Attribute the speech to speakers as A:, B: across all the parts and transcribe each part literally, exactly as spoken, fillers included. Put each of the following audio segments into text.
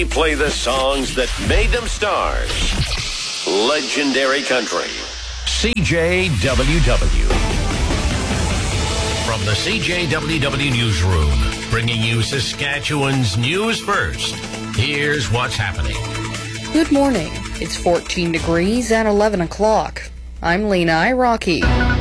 A: We play the songs that made them stars. Legendary Country. C J W W. From the C J W W Newsroom, bringing you Saskatchewan's news first. Here's what's happening.
B: Good morning. It's fourteen degrees at eleven o'clock. I'm Lena Iraqi.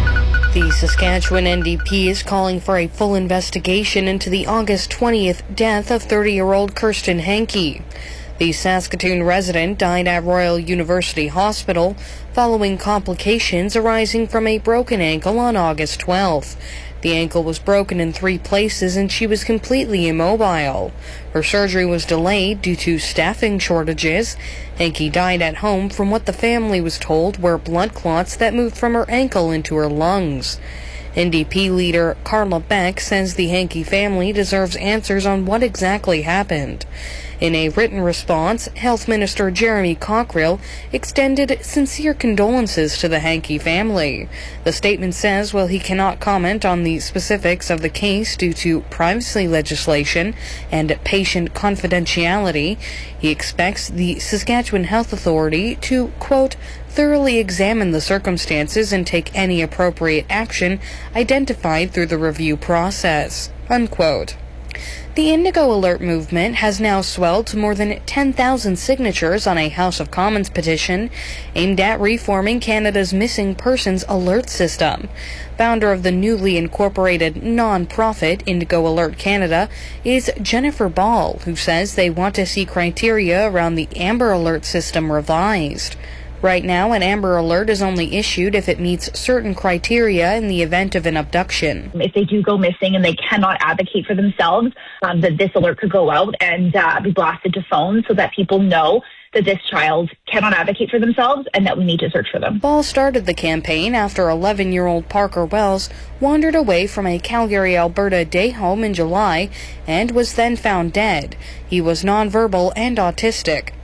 B: The Saskatchewan N D P is calling for a full investigation into the August twentieth death of thirty-year-old Kirsten Hankey. The Saskatoon resident died at Royal University Hospital following complications arising from a broken ankle on August twelfth. The ankle was broken in three places and she was completely immobile. Her surgery was delayed due to staffing shortages. Hankey died at home from what the family was told were blood clots that moved from her ankle into her lungs. N D P leader Carla Beck says the Hankey family deserves answers on what exactly happened. In a written response, Health Minister Jeremy Cockrill extended sincere condolences to the Hankey family. The statement says while he cannot comment on the specifics of the case due to privacy legislation and patient confidentiality, he expects the Saskatchewan Health Authority to, quote, thoroughly examine the circumstances and take any appropriate action identified through the review process, unquote. The Indigo Alert movement has now swelled to more than ten thousand signatures on a House of Commons petition aimed at reforming Canada's missing persons alert system. Founder of the newly incorporated non-profit Indigo Alert Canada is Jennifer Ball, who says they want to see criteria around the Amber Alert system revised. Right now, an Amber Alert is only issued if it meets certain criteria in the event of an abduction.
C: If they do go missing and they cannot advocate for themselves, um, that this alert could go out and uh, be blasted to phones so that people know that this child cannot advocate for themselves and that we need to search for them.
B: Ball started the campaign after eleven-year-old Parker Wells wandered away from a Calgary, Alberta day home in July and was then found dead. He was nonverbal and autistic.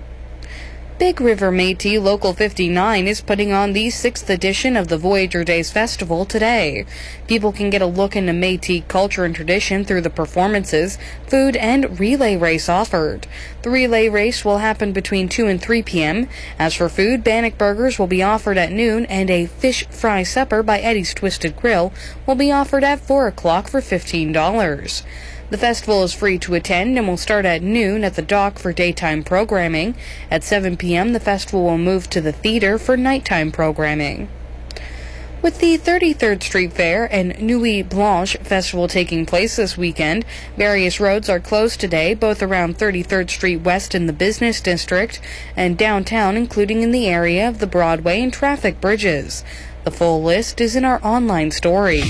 B: Big River Métis Local fifty-nine is putting on the sixth edition of the Voyager Days Festival today. People can get a look into Métis culture and tradition through the performances, food, and relay race offered. The relay race will happen between two and three p.m. As for food, Bannock burgers will be offered at noon, and a fish fry supper by Eddie's Twisted Grill will be offered at four o'clock for fifteen dollars. The festival is free to attend and will start at noon at the dock for daytime programming. At seven p.m., the festival will move to the theater for nighttime programming. With the thirty-third Street Fair and Nuit Blanche Festival taking place this weekend, various roads are closed today, both around thirty-third Street West in the Business District and downtown, including in the area of the Broadway and traffic bridges. The full list is in our online story.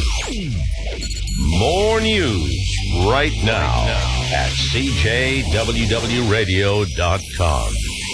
A: More news right now at C J W W radio dot com.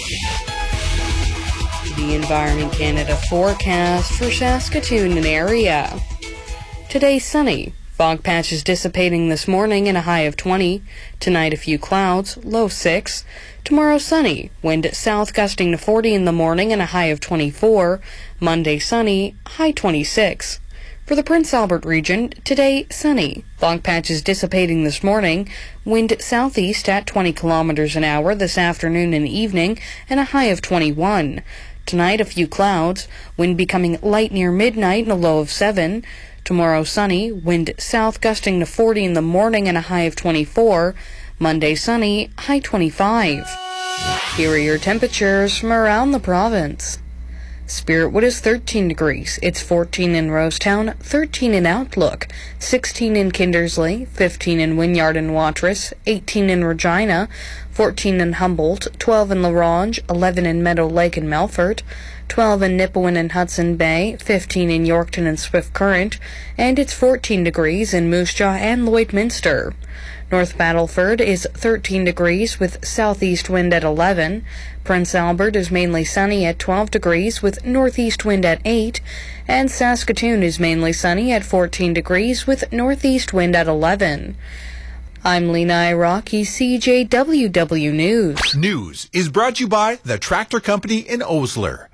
B: The Environment Canada forecast for Saskatoon and area. Today sunny. Fog patches dissipating this morning and a high of twenty. Tonight a few clouds, low six. Tomorrow sunny. Wind south gusting to forty in the morning and a high of twenty-four. Monday sunny, high twenty-six. For the Prince Albert region, today sunny. Fog patches dissipating this morning. Wind southeast at twenty kilometers an hour this afternoon and evening and a high of twenty-one. Tonight a few clouds. Wind becoming light near midnight and a low of seven. Tomorrow sunny. Wind south gusting to forty in the morning and a high of twenty-four. Monday sunny, high twenty-five. Here are your temperatures from around the province. Spiritwood is thirteen degrees. It's fourteen in Rosetown, thirteen in Outlook, sixteen in Kindersley, fifteen in Wynyard and Watrous, eighteen in Regina, fourteen in Humboldt, twelve in La Ronge, eleven in Meadow Lake and Melfort, twelve in Nipawin and Hudson Bay, fifteen in Yorkton and Swift Current, and it's fourteen degrees in Moose Jaw and Lloydminster. North Battleford is thirteen degrees with southeast wind at eleven. Prince Albert is mainly sunny at twelve degrees with northeast wind at eight. And Saskatoon is mainly sunny at fourteen degrees with northeast wind at eleven. I'm Lena Iraqi, C J W W News.
D: News is brought to you by the Tractor Company in Osler.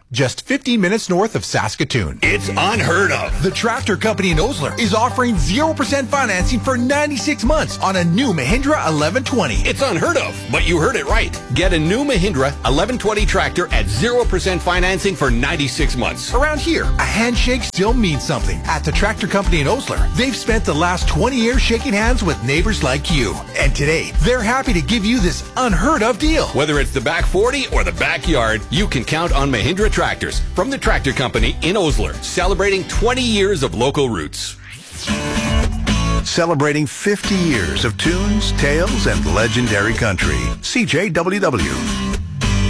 D: just fifteen minutes north of Saskatoon.
E: It's unheard of.
D: The Tractor Company in Osler is offering zero percent financing for ninety-six months on a new Mahindra eleven twenty.
E: It's unheard of, but you heard it right. Get a new Mahindra eleven twenty tractor at zero percent financing for ninety-six months.
D: Around here, a handshake still means something. At the Tractor Company in Osler, they've spent the last twenty years shaking hands with neighbors like you. And today, they're happy to give you this unheard of deal.
E: Whether it's the back forty or the backyard, you can count on Mahindra tractors from the Tractor Company in Osler, celebrating twenty years of local roots.
F: Celebrating fifty years of tunes, tales, and legendary country. C J W W.